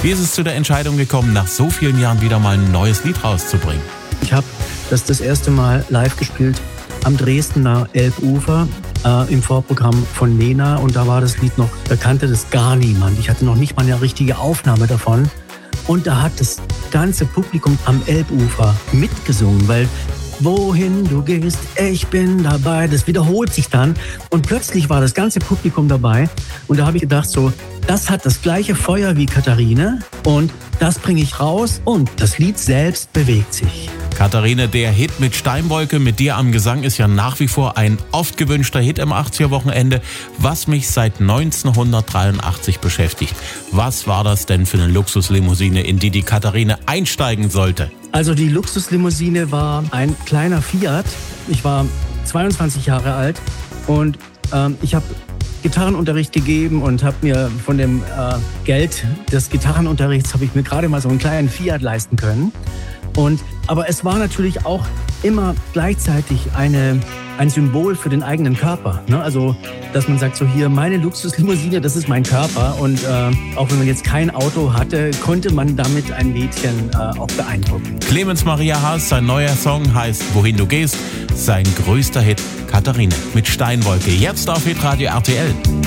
Wie ist es zu der Entscheidung gekommen, nach so vielen Jahren wieder mal ein neues Lied rauszubringen? Ich habe das erste Mal live gespielt am Dresdner Elbufer im Vorprogramm von Nena, und da war das Lied noch, da kannte das gar niemand. Ich hatte noch nicht mal eine richtige Aufnahme davon, und da hat das ganze Publikum am Elbufer mitgesungen, weil wohin du gehst, ich bin dabei, das wiederholt sich dann, und plötzlich war das ganze Publikum dabei, und da habe ich gedacht, so, das hat das gleiche Feuer wie Katharine, und das bringe ich raus, und das Lied selbst bewegt sich. Katharine, der Hit mit Steinwolke, mit dir am Gesang, ist ja nach wie vor ein oft gewünschter Hit im 80er-Wochenende, was mich seit 1983 beschäftigt. Was war das denn für eine Luxuslimousine, in die Katharine einsteigen sollte? Also die Luxuslimousine war ein kleiner Fiat. Ich war 22 Jahre alt, und ich habe Gitarrenunterricht gegeben und habe mir von dem Geld des Gitarrenunterrichts habe ich mir gerade mal so einen kleinen Fiat leisten können. Aber es war natürlich auch immer gleichzeitig ein Symbol für den eigenen Körper. Ne? Also, dass man sagt, so hier, meine Luxuslimousine, das ist mein Körper. Und auch wenn man jetzt kein Auto hatte, konnte man damit ein Mädchen auch beeindrucken. Clemens Maria Haas, sein neuer Song heißt Wohin du gehst. Sein größter Hit, Katharine mit Steinwolke. Jetzt auf Hitradio RTL.